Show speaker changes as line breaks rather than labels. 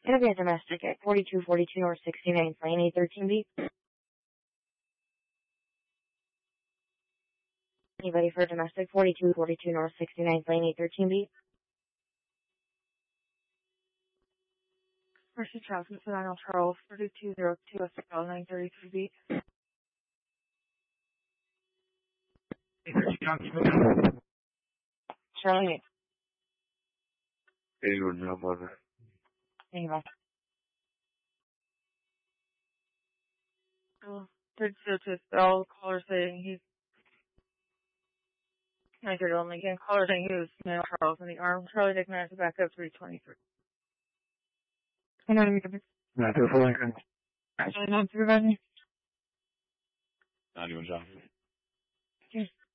Gonna be a domestic at 4242 North 69th Lane, A13B. Anybody for a domestic? 4242 North 69th Lane, A13B.
Mercy Traffic, Savannah Charles, 4202 SL 933B.
Charlie.
Hey, good job, brother.
Anybody.
Oh, did just all caller saying he's. I did only again. Caller saying he was Savannah Charles in the arm. Charlie Dick Master back up 323.
I know you can be.
Not too far, Lincoln.
Actually, not too bad.
91 Johnson.
Okay.